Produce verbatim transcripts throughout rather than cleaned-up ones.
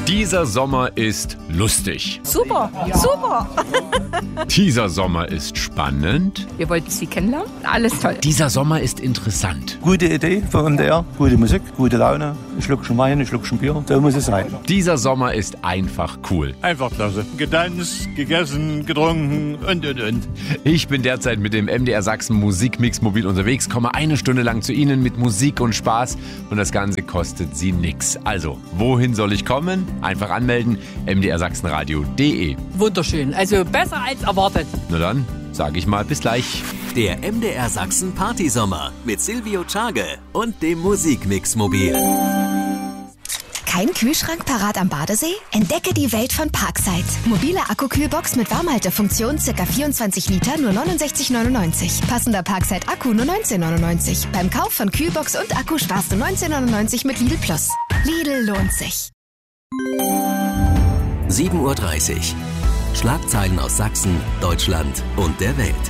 Dieser Sommer ist lustig. Super, super. Dieser Sommer ist spannend. Wir wollten Sie kennenlernen. Alles toll. Dieser Sommer ist interessant. Gute Idee für M D R, gute Musik, gute Laune, ein Schluckchen Wein, ein Schluckchen Bier, so muss es sein. Dieser Sommer ist einfach cool. Einfach klasse. Getanzt, gegessen, getrunken und, und, und. Ich bin derzeit mit dem M D R Sachsen Musikmix mobil unterwegs, komme eine Stunde lang zu Ihnen mit Musik und Spaß und das Ganze kostet Sie nix. Also, wohin soll ich kommen? Einfach anmelden, m d r sachsenradio punkt d e. Wunderschön, also besser als erwartet. Na dann, sage ich mal bis gleich. Der M D R Sachsen Partysommer mit Silvio Czage und dem Musikmix mobil. Kein Kühlschrank parat am Badesee? Entdecke die Welt von Parkside. Mobile Akkukühlbox mit Warmhaltefunktion, ca. vierundzwanzig Liter, nur neunundsechzig neunundneunzig. Passender Parkside Akku nur neunzehn neunundneunzig. Beim Kauf von Kühlbox und Akku sparst du neunzehn neunundneunzig mit Lidl Plus. Lidl lohnt sich. sieben Uhr dreißig. Schlagzeilen aus Sachsen, Deutschland und der Welt.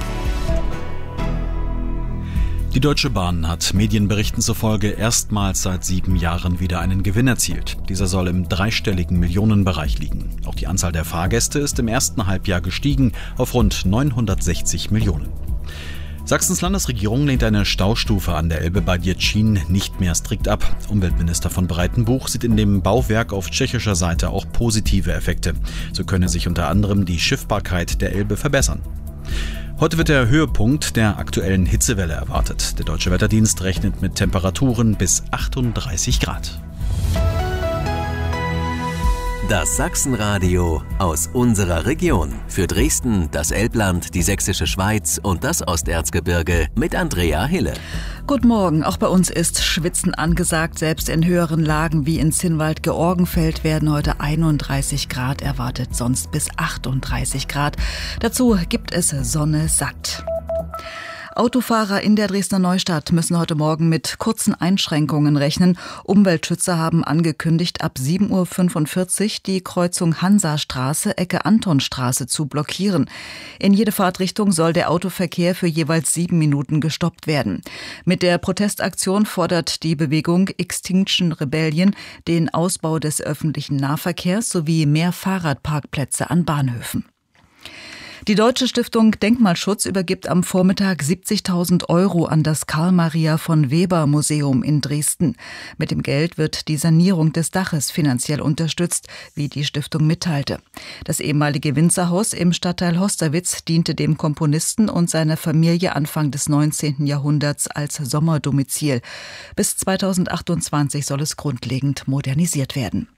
Die Deutsche Bahn hat Medienberichten zufolge erstmals seit sieben Jahren wieder einen Gewinn erzielt. Dieser soll im dreistelligen Millionenbereich liegen. Auch die Anzahl der Fahrgäste ist im ersten Halbjahr gestiegen auf rund neunhundertsechzig Millionen. Sachsens Landesregierung lehnt eine Staustufe an der Elbe bei Děčín nicht mehr strikt ab. Umweltminister von Breitenbuch sieht in dem Bauwerk auf tschechischer Seite auch positive Effekte. So könne sich unter anderem die Schiffbarkeit der Elbe verbessern. Heute wird der Höhepunkt der aktuellen Hitzewelle erwartet. Der Deutsche Wetterdienst rechnet mit Temperaturen bis achtunddreißig Grad. Das Sachsenradio aus unserer Region. Für Dresden, das Elbland, die Sächsische Schweiz und das Osterzgebirge mit Andrea Hille. Guten Morgen. Auch bei uns ist Schwitzen angesagt. Selbst in höheren Lagen wie in Zinnwald-Georgenfeld werden heute einunddreißig Grad erwartet, sonst bis achtunddreißig Grad. Dazu gibt es Sonne satt. Autofahrer in der Dresdner Neustadt müssen heute Morgen mit kurzen Einschränkungen rechnen. Umweltschützer haben angekündigt, ab sieben Uhr fünfundvierzig die Kreuzung Hansastraße, Ecke Antonstraße zu blockieren. In jede Fahrtrichtung soll der Autoverkehr für jeweils sieben Minuten gestoppt werden. Mit der Protestaktion fordert die Bewegung Extinction Rebellion den Ausbau des öffentlichen Nahverkehrs sowie mehr Fahrradparkplätze an Bahnhöfen. Die Deutsche Stiftung Denkmalschutz übergibt am Vormittag siebzigtausend Euro an das Karl-Maria-von-Weber-Museum in Dresden. Mit dem Geld wird die Sanierung des Daches finanziell unterstützt, wie die Stiftung mitteilte. Das ehemalige Winzerhaus im Stadtteil Hosterwitz diente dem Komponisten und seiner Familie Anfang des neunzehnten Jahrhunderts als Sommerdomizil. Bis zweitausendachtundzwanzig soll es grundlegend modernisiert werden.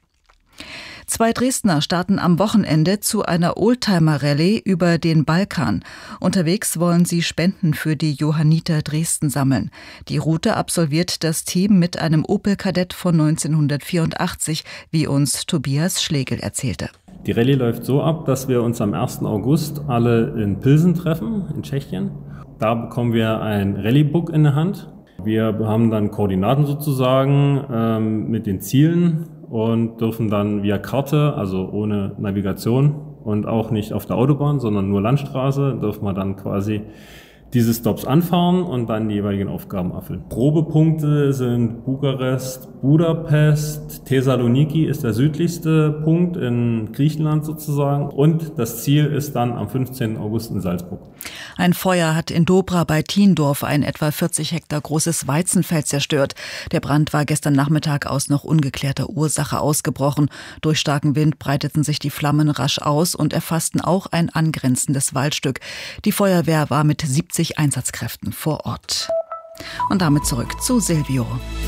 Zwei Dresdner starten am Wochenende zu einer Oldtimer-Rallye über den Balkan. Unterwegs wollen sie Spenden für die Johanniter Dresden sammeln. Die Route absolviert das Team mit einem Opel Kadett von neunzehnhundertvierundachtzig, wie uns Tobias Schlegel erzählte. Die Rallye läuft so ab, dass wir uns am ersten August alle in Pilsen treffen, in Tschechien. Da bekommen wir ein Rallye-Book in der Hand. Wir haben dann Koordinaten sozusagen ähm, mit den Zielen und dürfen dann via Karte, also ohne Navigation und auch nicht auf der Autobahn, sondern nur Landstraße, dürfen wir dann quasi diese Stops anfahren und dann die jeweiligen Aufgaben erfüllen. Probepunkte sind Bukarest, Budapest, Thessaloniki ist der südlichste Punkt in Griechenland sozusagen und das Ziel ist dann am fünfzehnten August in Salzburg. Ein Feuer hat in Dobra bei Thiendorf ein etwa vierzig Hektar großes Weizenfeld zerstört. Der Brand war gestern Nachmittag aus noch ungeklärter Ursache ausgebrochen. Durch starken Wind breiteten sich die Flammen rasch aus und erfassten auch ein angrenzendes Waldstück. Die Feuerwehr war mit siebzig Einsatzkräften vor Ort. Und damit zurück zu Silvio.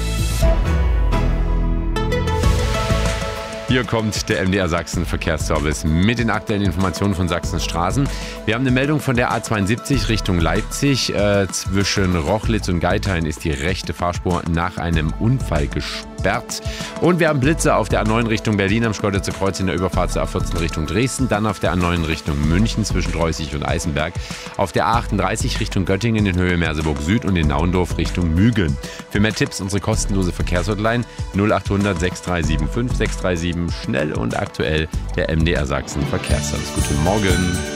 Hier kommt der M D R Sachsen Verkehrsservice mit den aktuellen Informationen von Sachsens Straßen. Wir haben eine Meldung von der A zweiundsiebzig Richtung Leipzig. Äh, zwischen Rochlitz und Geithain ist die rechte Fahrspur nach einem Unfall gesperrt. Und wir haben Blitze auf der A neun Richtung Berlin am Schkeuditzer Kreuz in der Überfahrt zur A vierzehn Richtung Dresden. Dann auf der A neun Richtung München zwischen Dreußig und Eisenberg. Auf der A achtunddreißig Richtung Göttingen in Höhe Merseburg Süd und in Naundorf Richtung Mügeln. Für mehr Tipps unsere kostenlose Verkehrshotline null achthundert sechs drei sieben fünf sechs drei sieben. Schnell und aktuell der M D R Sachsen Verkehrsservice. Guten Morgen.